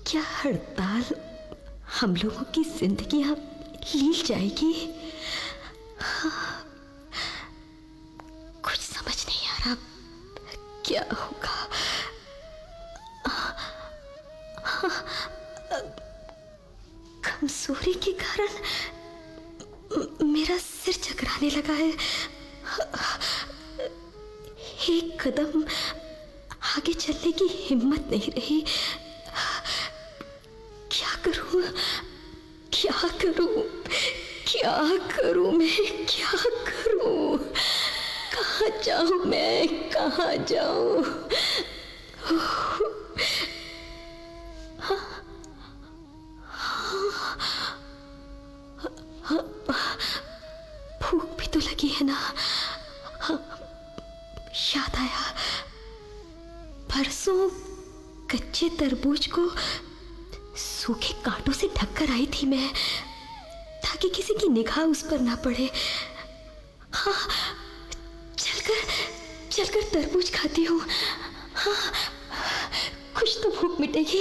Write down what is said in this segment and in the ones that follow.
क्या हड़ताल हम लोगों की जिंदगियां ली जाएगी? कुछ समझ नहीं आ रहा क्या होगा। कमजोरी के कारण मेरा सिर चकराने लगा है। एक कदम आगे चलने की हिम्मत नहीं रही। क्या करूं, क्या करूं, क्या करूं मैं, क्या करूं? कहाँ जाऊं मैं, कहाँ जाऊं? भूख भी तो लगी है ना। याद आया, परसों कच्चे तरबूज को सूखे कांटों से ढककर आई थी मैं, ताकि किसी की निगाह उस पर ना पड़े। हाँ, चलकर तरबूज खाती हूँ। हाँ, कुछ तो भूख मिटेगी।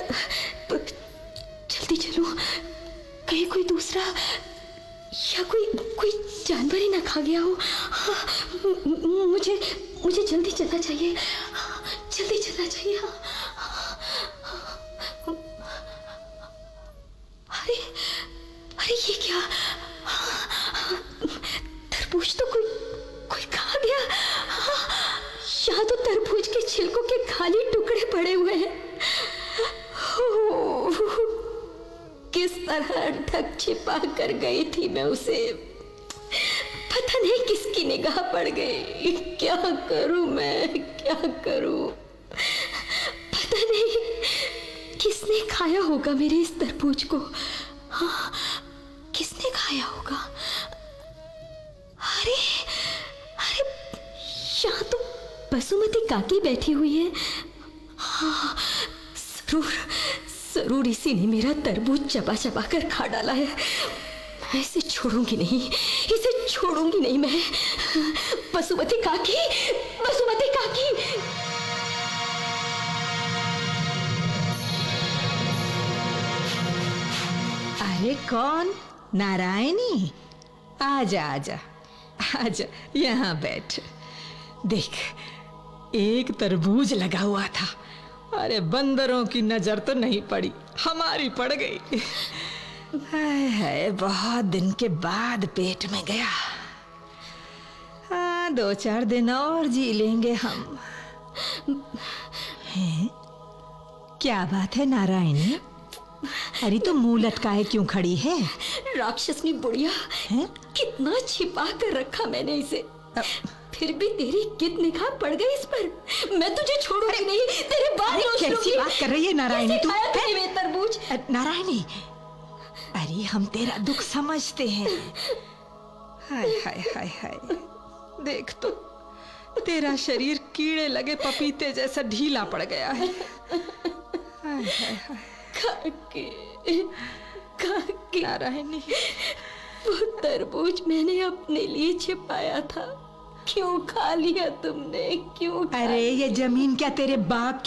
जल्दी चलो, कहीं कोई दूसरा या कोई जानवर ही ना खा गया हो। हाँ, मुझे जल्दी चलना चाहिए, जल्दी चलना चाहिए। अरे ये क्या? तरबूज तो कोई खा गया। यहाँ तो तरबूज के छिलकों के खाली टुकड़े पड़े हुए हैं। किस तरह ढक छिपा कर गई थी मैं उसे, पता नहीं किसकी निगाह पड़ गई। क्या करूं मैं, क्या करूं? पता नहीं किसने खाया होगा मेरे इस तरबूज को। हाँ, किसने खाया होगा? अरे यहाँ तो बसुमती काकी बैठी हुई है। हाँ, जरूर इसी ने मेरा तरबूज चबा चबा कर खा डाला है। मैं इसे छोड़ूंगी नहीं, इसे छोड़ूंगी नहीं मैं। बसुमती काकी, बसुमती काकी। अरे कौन? नारायणी, आजा आजा आजा, यहाँ बैठ। देख, एक तरबूज लगा हुआ था। अरे बंदरों की नजर तो नहीं पड़ी, हमारी पड़ गई। हाय हाय, बहुत दिन के बाद पेट में गया। हाँ, 2-4 दिन और जी लेंगे हम। हैं? क्या बात है नारायणी? अरे तो मुंह लटकाए क्यों खड़ी है? राक्षसनी बुढ़िया, कितना छिपा कर रखा मैंने इसे, फिर भी तेरी कित निगाह पड़ गई इस पर। मैं तुझे छोड़ूंगी नहीं, तेरे बाल नोच लूंगी। कैसी बात कर रही है नारायणी तू? तरबूज नारायणी, अरे हम तेरा दुख समझते हैं। हाय हाय हाय हाय, देख तो, तेरा शरीर कीड़े लगे पपीते जैसा ढीला पड़ गया है। हाय हाय हाय। काकी, नारायणी, वो तरबूज मैंने अपने लिए छिपाया था, क्यों खा लिया तुमने? क्यों? अरे ये जमीन क्या तेरे बाप